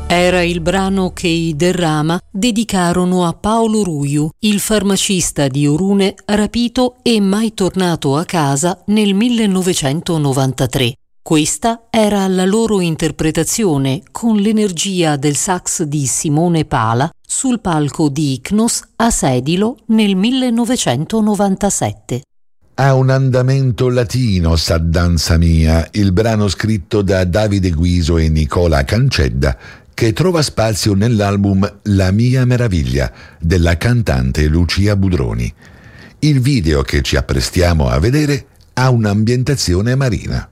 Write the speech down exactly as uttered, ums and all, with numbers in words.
Era il brano che i Derrama dedicarono a Paolo Ruiu, il farmacista di Orune rapito e mai tornato a casa nel millenovecentonovantatré. Questa era la loro interpretazione con l'energia del sax di Simone Pala sul palco di Icnos a Sedilo nel millenovecentonovantasette. Ha un andamento latino, sa danza mia, il brano scritto da Davide Guiso e Nicola Cancedda, che trova spazio nell'album La mia meraviglia della cantante Lucia Budroni. Il video che ci apprestiamo a vedere ha un'ambientazione marina.